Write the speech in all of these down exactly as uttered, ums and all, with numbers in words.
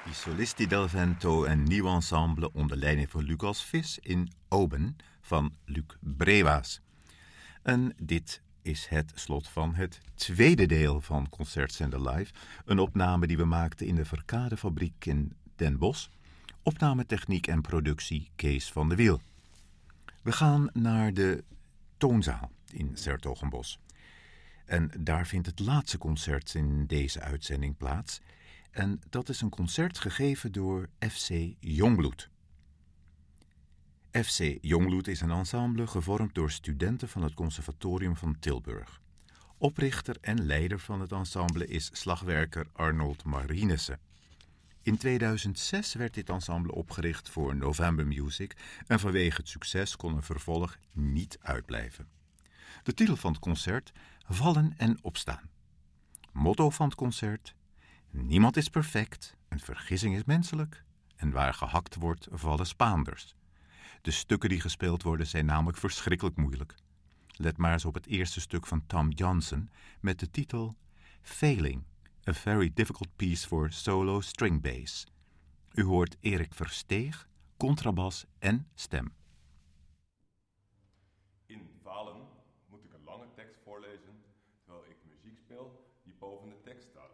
I Solisti del Vento, een nieuw ensemble onder leiding van Lucas Vis in Oben van Luc Brewaas. En dit is het slot van het tweede deel van Concertzender Live. Een opname die we maakten in de Verkadefabriek in Den Bosch. Opnametechniek en productie Kees van der Wiel. We gaan naar de Toonzaal in 's-Hertogenbosch. En daar vindt het laatste concert in deze uitzending plaats. En dat is een concert gegeven door F C Jongbloed. F C Jongbloed is een ensemble gevormd door studenten van het Conservatorium van Tilburg. Oprichter en leider van het ensemble is slagwerker Arnold Marinissen. In tweeduizend zes werd dit ensemble opgericht voor November Music en vanwege het succes kon een vervolg niet uitblijven. De titel van het concert: Vallen en opstaan. Motto van het concert: niemand is perfect, een vergissing is menselijk en waar gehakt wordt vallen Spaanders. De stukken die gespeeld worden zijn namelijk verschrikkelijk moeilijk. Let maar eens op het eerste stuk van Tom Johnson met de titel Failing, a very difficult piece for solo string bass. U hoort Erik Versteeg, contrabas en stem. In Falen moet ik een lange tekst voorlezen terwijl ik muziek speel die boven de tekst staat.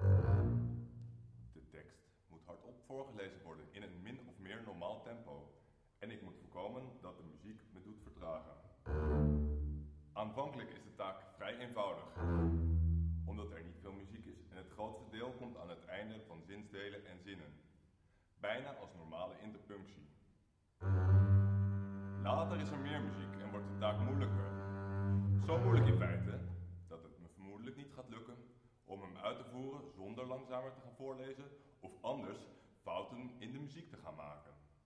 De tekst moet hardop voorgelezen worden in een min of meer normaal tempo. En ik moet voorkomen dat de muziek me doet vertragen. Aanvankelijk is de taak vrij eenvoudig, omdat er niet veel muziek is en het grootste deel komt aan het einde van zinsdelen en zinnen. Bijna als normale interpunctie. Later is er meer muziek en wordt de taak moeilijker. Zo moeilijk in feite, dat het me vermoedelijk niet gaat lukken om hem uit te voeren zonder langzamer te gaan voorlezen of anders fouten in de muziek te gaan maken.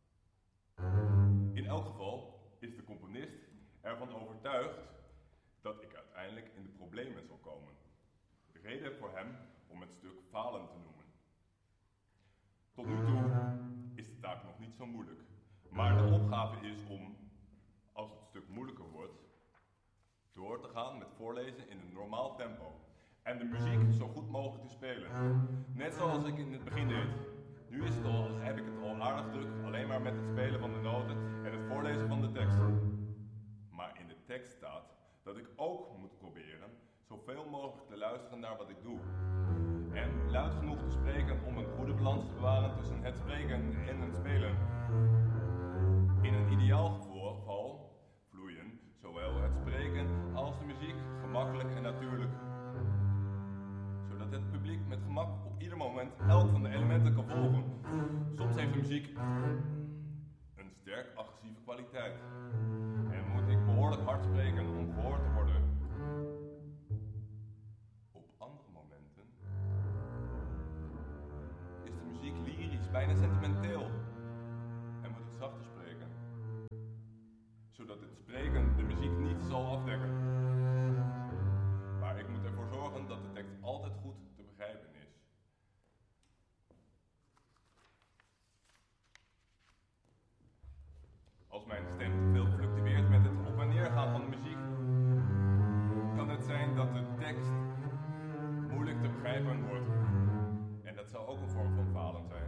In elk geval is de componist ervan overtuigd dat ik uiteindelijk in de problemen zal komen. De reden voor hem om het stuk Falen te noemen. Tot nu toe is de taak nog niet zo moeilijk, maar de opgave is om, als het stuk moeilijker wordt, door te gaan met voorlezen in een normaal tempo en de muziek zo goed mogelijk te spelen. Net zoals ik in het begin deed. Nu is het al, heb ik het al aardig druk, alleen maar met het spelen van de noten en het voorlezen van de tekst. Maar in de tekst staat dat ik ook moet proberen zoveel mogelijk te luisteren naar wat ik doe. En luid genoeg te spreken om een goede balans te bewaren tussen het spreken en het spelen. In een ideaal geval vloeien zowel het spreken als de muziek gemakkelijk en natuurlijk. Zodat het publiek met gemak op ieder moment elk van de elementen kan volgen. Soms heeft de muziek een sterk agressieve kwaliteit. En moet ik behoorlijk hard spreken om gehoord te worden. Op andere momenten is de muziek lyrisch, bijna sentimenteel. En moet ik zachter spreken. Zodat het spreken de muziek niet zal afdekken. Maar ik moet ervoor zorgen dat de tekst altijd goed te begrijpen is. Als mijn stem te veel fluctueert met het op en neer gaan van de muziek, kan het zijn dat de tekst moeilijk te begrijpen wordt. En dat zou ook een vorm van falen zijn.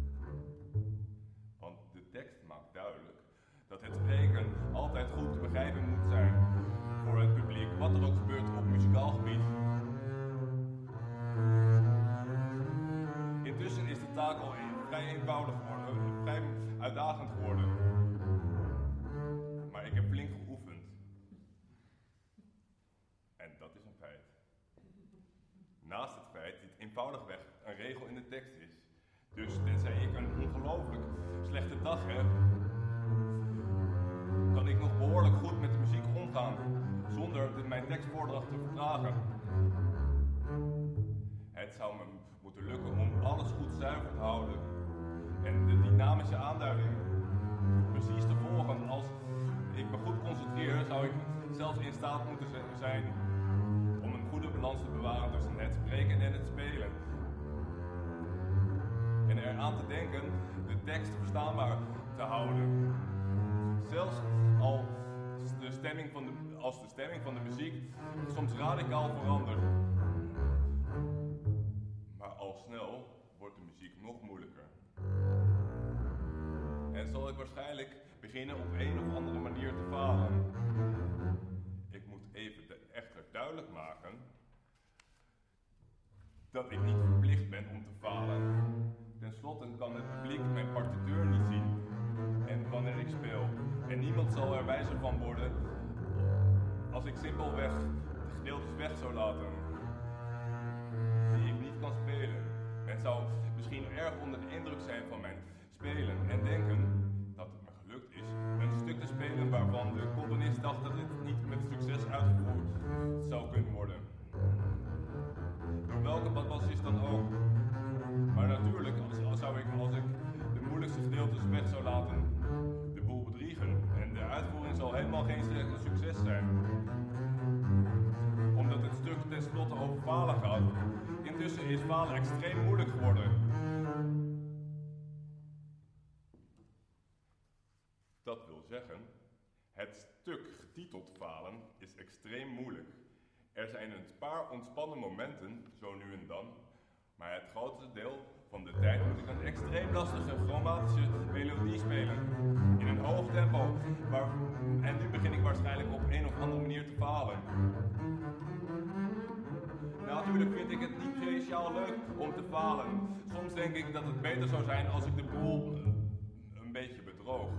Want de tekst maakt duidelijk dat het spreken altijd goed te begrijpen moet zijn voor het publiek, wat er ook gebeurt op muzikaal gebied. Intussen is de taak al vrij eenvoudig geworden, vrij uitdagend geworden. Maar ik heb flink geoefend. En dat is een feit. Naast het feit dat het eenvoudigweg een regel in de tekst is. Dus tenzij ik een ongelooflijk slechte dag heb, kan ik nog behoorlijk goed met de muziek omgaan, zonder de, mijn tekstvoordracht te vertragen. Het zou me moeten lukken om alles goed zuiver te houden en de dynamische aanduiding precies te volgen. Als ik me goed concentreer, zou ik zelfs in staat moeten zijn om een goede balans te bewaren tussen het spreken en het spelen. En eraan te denken de tekst verstaanbaar te houden. Zelfs al de stemming van de, als de stemming van de muziek soms radicaal verandert. Maar al snel wordt de muziek muziek nog moeilijker. En zal ik waarschijnlijk beginnen op een of andere manier te falen. Ik moet even de, echter duidelijk maken dat ik niet verplicht ben om te falen. Ten slotte kan het publiek mijn partituur niet zien en wanneer ik speel. En niemand zal er wijzer van worden als ik simpelweg de gedeeltes weg zou laten die ik niet kan spelen. Men zou misschien erg onder de indruk zijn van mijn spelen en denken dat het me gelukt is een stuk te spelen waarvan de componist dacht dat het niet met succes uitgevoerd zou kunnen worden. Door welke basis dan ook. Maar natuurlijk, als, zou ik, als ik de moeilijkste gedeeltes weg zou laten, de boel bedriegen. En de uitvoering zal helemaal geen succes zijn. Omdat het stuk tenslotte over falen gaat. Intussen is falen extreem moeilijk geworden. Dat wil zeggen, het stuk getiteld falen is extreem moeilijk. Er zijn een paar ontspannen momenten, zo nu en dan, maar het grootste deel van de tijd moet ik een extreem lastige chromatische melodie spelen. In een hoog tempo, waar, en nu begin ik waarschijnlijk op een of andere manier te falen. Natuurlijk vind ik het niet speciaal leuk om te falen. Soms denk ik dat het beter zou zijn als ik de boel een beetje bedroog.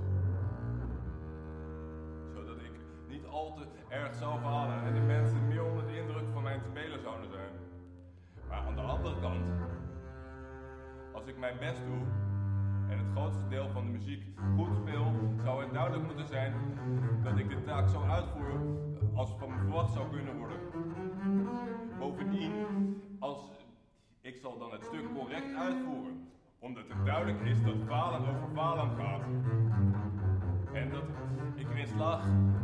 Zodat ik niet al te erg zou falen en de mensen meer onder de indruk van mijn spelen zouden zijn. Maar aan de andere kant, als ik mijn best doe en het grootste deel van de muziek goed speel, zou het duidelijk moeten zijn dat ik de taak zo uitvoer als van me verwacht zou kunnen worden. Bovendien, als ik zal dan het stuk correct uitvoeren, omdat het duidelijk is dat falen over falen gaat. En dat ik erin slaag,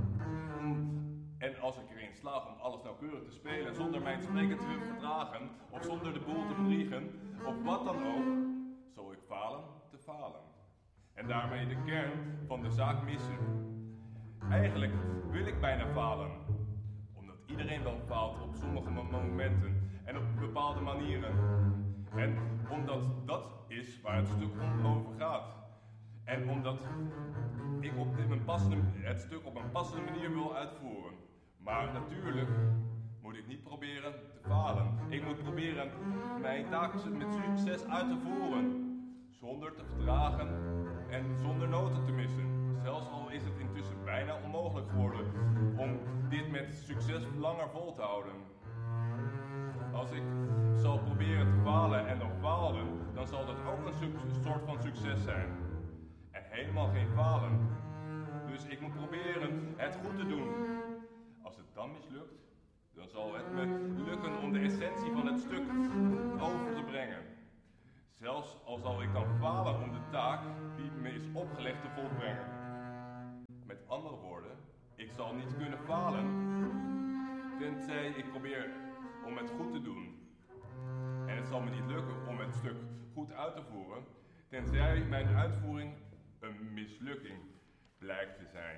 en als ik erin slaag om alles nauwkeurig te spelen zonder mijn spreken te vertragen, of zonder de boel te bedriegen, of wat dan ook, zal ik falen te falen. En daarmee de kern van de zaak missen. Eigenlijk wil ik bijna falen. Iedereen wel faalt op sommige momenten en op bepaalde manieren. En omdat dat is waar het stuk over gaat. En omdat ik op een passende, het stuk op een passende manier wil uitvoeren. Maar natuurlijk moet ik niet proberen te falen. Ik moet proberen mijn taak met succes uit te voeren. Zonder te vertragen en zonder noten te missen. Zelfs al is het intussen bijna onmogelijk geworden om dit met succes langer vol te houden. Als ik zal proberen te falen en dan falen, dan zal dat ook een soort van succes zijn. En helemaal geen falen. Dus ik moet proberen het goed te doen. Als het dan mislukt, dan zal het me lukken om de essentie van het stuk over te brengen. Zelfs al zal ik dan falen om de taak die me is opgelegd te volbrengen. Met andere woorden, ik zal niet kunnen falen, tenzij ik probeer om het goed te doen. En het zal me niet lukken om het stuk goed uit te voeren, tenzij mijn uitvoering een mislukking blijkt te zijn.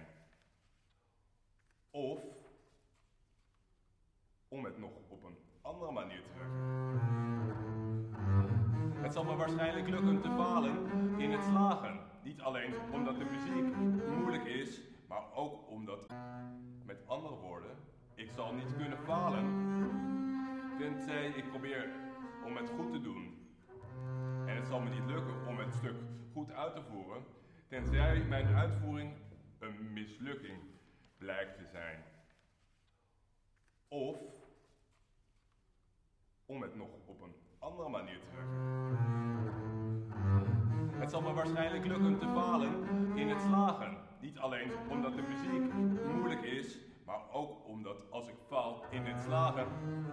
Of, om het nog op een andere manier te zeggen. Het zal me waarschijnlijk lukken te falen in het slagen. Niet alleen omdat de muziek moeilijk is, maar ook omdat, met andere woorden, ik zal niet kunnen falen, tenzij ik probeer om het goed te doen. En het zal me niet lukken om het stuk goed uit te voeren, tenzij mijn uitvoering een mislukking blijkt te zijn. Of, om het nog op een andere manier te zeggen. Het zal me waarschijnlijk lukken te falen in het slagen. Niet alleen omdat de muziek moeilijk is, maar ook omdat als ik faal in het slagen,